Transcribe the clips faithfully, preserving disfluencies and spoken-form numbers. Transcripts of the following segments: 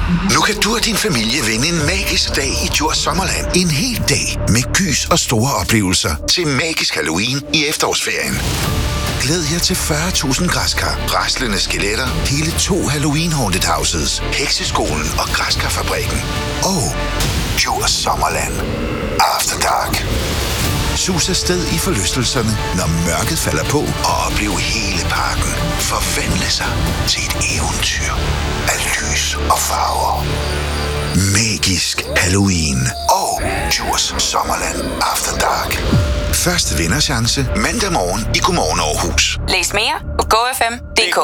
Nu kan du og din familie vinde en magisk dag i Djurs Sommerland. En hel dag med gys og store oplevelser til magisk Halloween i efterårsferien. Glæd jer til fyrre tusind græskar, raslende skeletter, hele to Halloween Haunted Houses, Hekseskolen og Græskarfabrikken. Og Djurs Sommerland After Dark. Sus afsted i forlystelserne, når mørket falder på, og oplev hele parken forvandle sig til et eventyr af lys og farver. Magisk Halloween og Djurs Sommerland After Dark. Første vinderchance mandag morgen i Godmorgen Aarhus. Læs mere på go f m punktum d k.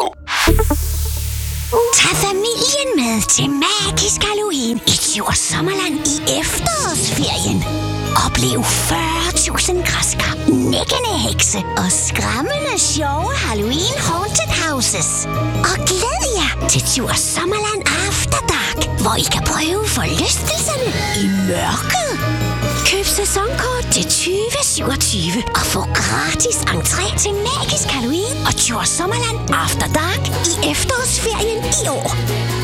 Tag familien med til Magisk Halloween i Djurs Sommerland i efterårsferien. Oplev fyrre tusind græskar, nækkende hekse og skræmmende sjove Halloween Haunted Houses. Og glæd jer til Djurs Sommerland After Dark, hvor I kan prøve forlystelserne i mørket. Køb sæsonkort til tyve syvogtyve og få gratis entré til Magisk Halloween og Djurs Sommerland After Dark i efterårsferien i år.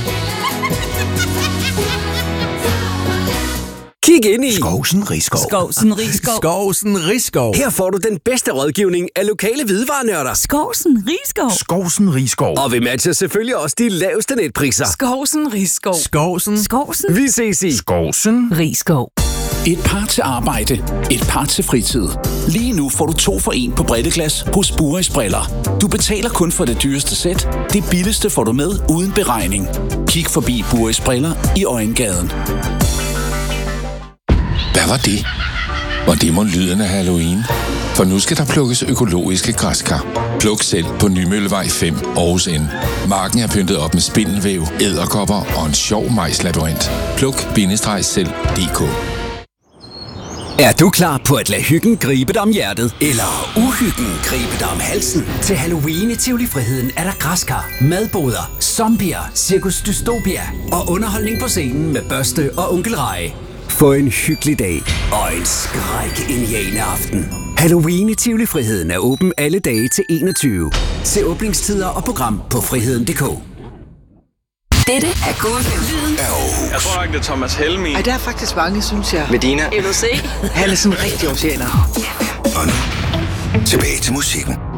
Kig ind i Skovsen Rigskov. Skovsen Rigskov. Skovsen Rigskov. Her får du den bedste rådgivning af lokale hvidevarenørder. Skovsen Rigskov. Skovsen Rigskov. Og vi matcher selvfølgelig også de laveste netpriser. Skovsen Rigskov. Skovsen. Skovsen. Vi ses i Skovsen Rigskov. Et par til arbejde, et par til fritid. Lige nu får du to for en på bredteglas hos Buris Briller. Du betaler kun for det dyreste sæt. Det billigste får du med uden beregning. Kig forbi Buris Briller i Øjengaden. Hvad var det? Og det må lyden af Halloween. For nu skal der plukkes økologiske græskar. Pluk selv på Nymøllevej fem, Aarhus N. Marken er pyntet op med spindelvæv, edderkopper og en sjov majslabyrint. Pluk bindestreg selv punktum d k. Er du klar på at lade hyggen gribe dig om hjertet? Eller uhyggen gribe dig om halsen? Til Halloween i Tivoli Friheden er der græskar, madboder, zombier, cirkus dystopia og underholdning på scenen med Børste og Onkel Rej. Få en hyggelig dag og en skræk-indianer aften. Halloween i Tivoli Friheden er åben alle dage til enogtyve. Se åbningstider og program på friheden punktum d k. Dette er Go F M. Lyden Jeg tror nok, det er Thomas Helmi. Ej, der er faktisk mange, synes jeg. Medina. L O C. Han er sådan en rigtig aarhusianer. Og nu tilbage til musikken.